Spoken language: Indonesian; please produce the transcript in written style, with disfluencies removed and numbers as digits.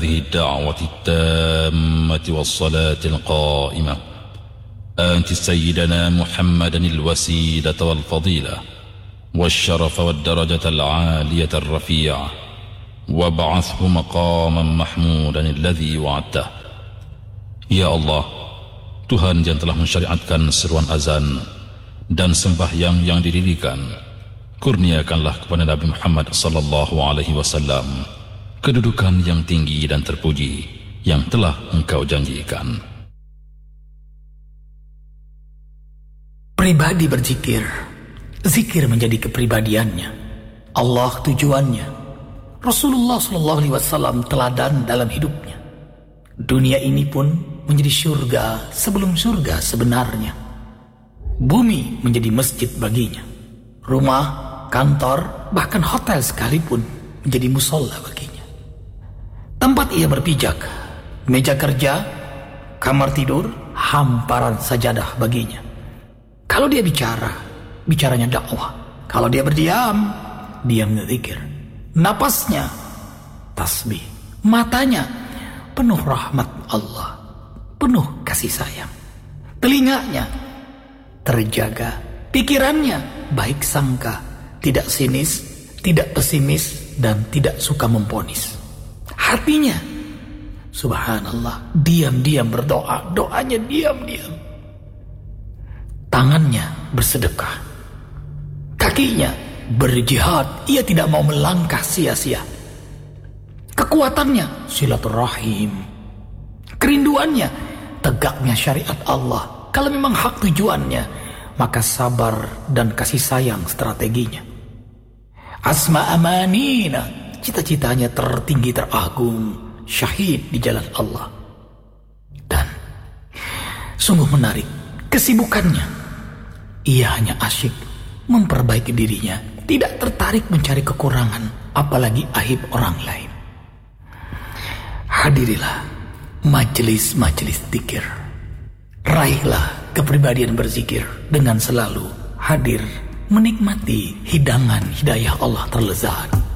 هذه الدعوة التامة والصلاة القائمة آت سيدنا محمدا الوسيلة والفضيلة والشرف والدرجة العالية الرفيعة وابعثه مقاما محمودا الذي وعدته. Ya Allah, Tuhan yang telah mensyariatkan seruan azan dan sembahyang yang didirikan, kurniakanlah kepada Nabi Muhammad sallallahu alaihi wasallam kedudukan yang tinggi dan terpuji yang telah Engkau janjikan. Pribadi berzikir, zikir menjadi kepribadiannya, Allah tujuannya, Rasulullah sallallahu alaihi wasallam teladan dalam hidupnya. Dunia ini pun menjadi surga sebelum surga sebenarnya. Bumi menjadi masjid baginya. Rumah, kantor, bahkan hotel sekalipun menjadi musola baginya. Tempat ia berpijak, meja kerja, kamar tidur, hamparan sajadah baginya. Kalau dia bicara, bicaranya dakwah. Kalau dia berdiam, diamnya zikir. Napasnya tasbih. Matanya penuh rahmat Allah, penuh kasih sayang. Telinganya terjaga, pikirannya baik sangka, tidak sinis, tidak pesimis, dan tidak suka memponis. Hatinya, subhanallah, diam-diam berdoa, doanya diam-diam. Tangannya bersedekah, kakinya berjihad, ia tidak mau melangkah sia-sia. Kekuatannya silaturahim, kerinduannya tegaknya syariat Allah. Kalau memang hak tujuannya, maka sabar dan kasih sayang strateginya. Asma amanina, cita-citanya tertinggi teragung, syahid di jalan Allah. Dan sungguh menarik kesibukannya, ia hanya asyik memperbaiki dirinya, tidak tertarik mencari kekurangan, apalagi aib orang lain. Hadirilah majelis-majelis zikir. Raihlah kepribadian berzikir dengan selalu hadir menikmati hidangan hidayah Allah terlezat.